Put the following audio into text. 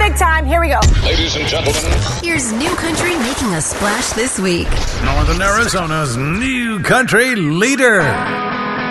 big time. Here we go. Ladies and gentlemen, Here's New Country making a splash this week. Northern Arizona's new country leader.